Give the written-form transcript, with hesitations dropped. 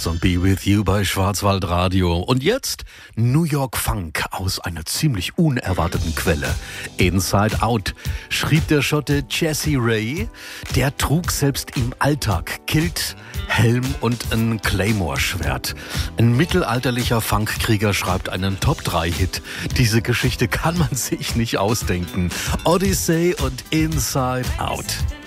Beatles und Be With You bei Schwarzwaldradio. Und jetzt New York Funk aus einer ziemlich unerwarteten Quelle. Inside Out schrieb der Schotte Jesse Ray. Der trug selbst im Alltag Kilt, Helm und ein Claymore-Schwert. Ein mittelalterlicher Funkkrieger schreibt einen Top-3-Hit. Diese Geschichte kann man sich nicht ausdenken. Odyssey und Inside Out.